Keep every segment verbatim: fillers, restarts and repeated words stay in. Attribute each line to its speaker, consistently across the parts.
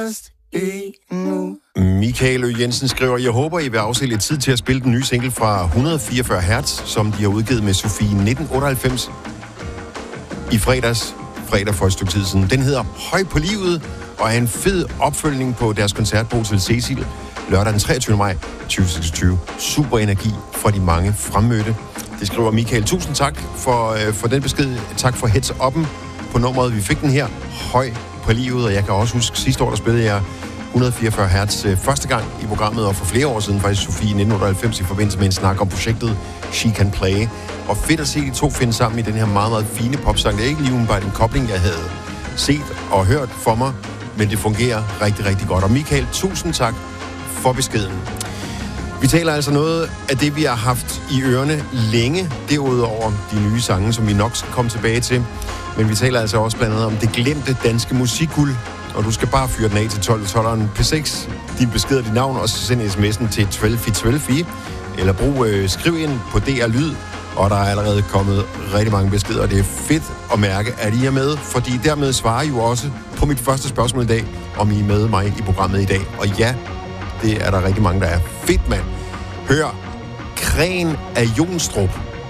Speaker 1: Michael Ø. Jensen skriver, jeg håber, I vil afse lidt tid til at spille den nye single fra et hundrede og fireogfyrre hertz, som de har udgivet med Sofie nitten otteoghalvfems i fredags, fredag for et stykke tid siden. Den hedder Høj på livet, og er en fed opfølgning på deres koncert på Hotel Cecil lørdag den treogtyvende maj tyve seksogtyve. Super energi fra de mange fremmødte. Det skriver Michael. Tusind tak for, øh, for den besked. Tak for heads-up'en på nummeret. Vi fik den her, Høj på livet, og jeg kan også huske, sidste år, der spillede jeg et hundrede og fireogfyrre hertz øh, første gang i programmet, og for flere år siden faktisk Sofie nitten otteoghalvfems i forbindelse med en snak om projektet She Can Play. Og fedt at se de to finde sammen i den her meget, meget fine popsang. Det er ikke lige umiddelbart en kobling, jeg havde set og hørt for mig, men det fungerer rigtig, rigtig godt. Og Michael, tusind tak for beskeden. Vi taler altså noget af det, vi har haft i ørerne længe, derudover de nye sange, som vi nok skal komme tilbage til. Men vi taler altså også blandt andet om det glemte danske musikguld, og du skal bare fyre den af til tolv tolv P seks, din besked og dit navn, og så send sms'en til tolv tolv, eller brug øh, skriv ind på D R Lyd, og der er allerede kommet rigtig mange beskeder, og det er fedt at mærke, at I er med, fordi dermed svarer I jo også på mit første spørgsmål i dag, om I er med mig i programmet i dag. Og ja, det er der rigtig mange, der er. Fedt, mand. Hør, Kren af Jonstrup.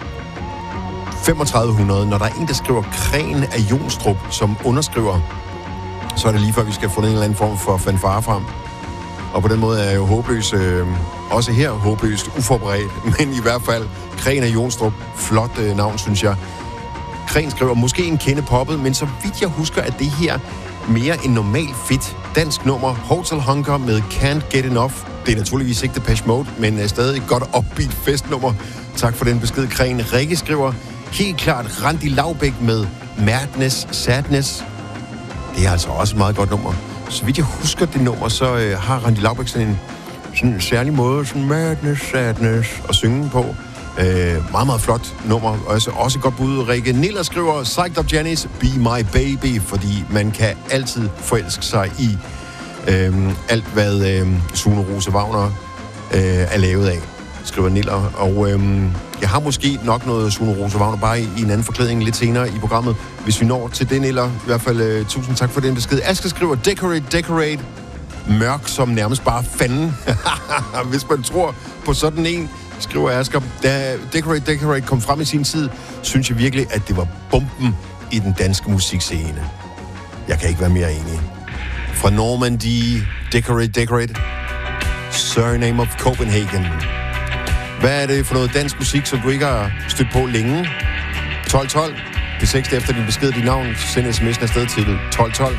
Speaker 1: femogtredive hundrede. Når der er en, der skriver Kren af Jonstrup, som underskriver, så er det lige før, vi skal få en eller anden form for fanfare frem. Og på den måde er jeg jo håbløs, øh, også her håbløst uforberedt, men i hvert fald Kren af Jonstrup. Flot øh, navn, synes jeg. Kren skriver, måske en kende poppet, men så vidt jeg husker, at det her mere end normalt fedt dansk nummer, Hotel Hunger med Can't Get Enough. Det er naturligvis ikke Depeche Mode, men er stadig et godt upbeat festnummer. Tak for den besked, Kren. Rikke skriver, helt klart Randi Laubæk med Madness, Sadness. Det er altså også et meget godt nummer. Så vidt jeg husker det nummer, så øh, har Randi Laubæk sådan en, sådan en særlig måde, sådan Madness, Sadness, at synge på. Øh, meget, meget flot nummer. Også, også et godt bud. Rikke Niller skriver, Psyched Up Janice, Be My Baby, fordi man kan altid forelske sig i øh, alt, hvad øh, Sune Rose Wagner øh, er lavet af, skriver Niller. Og øh, jeg har måske nok noget Sune Rose Wagner bare i, i en anden forklædning lidt senere i programmet, hvis vi når til det, Niller. I hvert fald øh, tusind tak for den besked. Asger skriver, Decorate, Decorate, mørk som nærmest bare fanden. Hvis man tror på sådan en, skriver Asger. Da Decorate Decorate kom frem i sin tid, synes jeg virkelig, at det var bomben i den danske musikscene. Jeg kan ikke være mere enig. Fra Normandy, Decorate Decorate, Surname of Copenhagen. Hvad er det for noget dansk musik, som du ikke har stødt på længe? tolv tolv. P seks efter din besked, dit navn, send sms'en afsted til tolv tolv.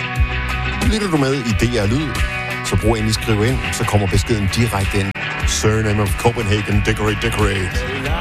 Speaker 1: Lytter du med i D R Lyd, så brug endelig skrive ind, så kommer beskeden direkte ind. Surname of Copenhagen, Decorate, Decorate.